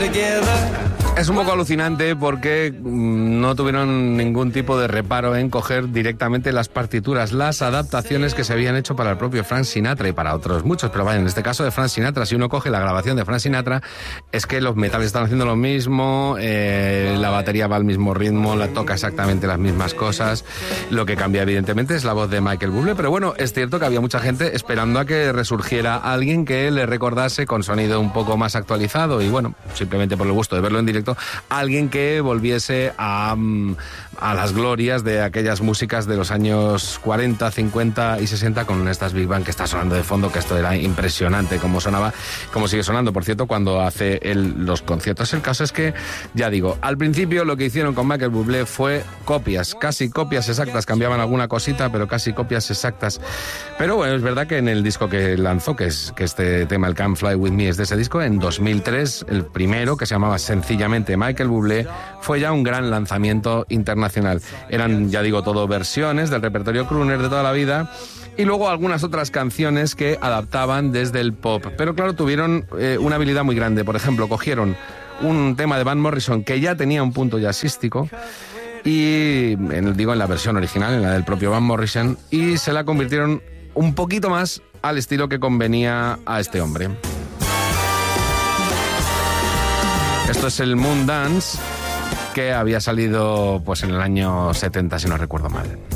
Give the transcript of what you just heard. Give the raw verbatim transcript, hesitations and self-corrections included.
Es un poco alucinante porque no tuvieron ningún tipo de reparo en coger directamente las partituras, las adaptaciones que se habían hecho para el propio Frank Sinatra y para otros muchos, pero vaya, en este caso de Frank Sinatra, si uno coge la grabación de Frank Sinatra, es que los metales están haciendo lo mismo, eh, la batería va al mismo ritmo, la toca exactamente las mismas cosas, lo que cambia evidentemente es la voz de Michael Bublé, pero bueno, es cierto que había mucha gente esperando a que resurgiera alguien que le recordase con sonido un poco más actualizado y bueno, simplemente por el gusto de verlo en directo, alguien que volviese a, a las glorias de aquellas músicas de los años cuarenta, cincuenta y sesenta con estas Big Band que está sonando de fondo, que esto era impresionante como sonaba, como sigue sonando, por cierto, cuando hace el, los conciertos. El caso es que, ya digo, al principio lo que hicieron con Michael Bublé fue copias, casi copias exactas, cambiaban alguna cosita, pero casi copias exactas. Pero bueno, es verdad que en el disco que lanzó, que es que este tema, el Come Fly With Me, es de ese disco, en dos mil tres, el primero, que se llamaba sencillamente Michael Bublé, fue ya un gran lanzamiento internacional. Eran, ya digo, todo versiones del repertorio crooner de toda la vida y luego algunas otras canciones que adaptaban desde el pop. Pero claro, tuvieron eh, una habilidad muy grande. Por ejemplo, cogieron un tema de Van Morrison que ya tenía un punto jazzístico y, en, digo, en la versión original, en la del propio Van Morrison, y se la convirtieron un poquito más al estilo que convenía a este hombre. Esto es el Moon Dance, que había salido pues en el año setenta, si no recuerdo mal.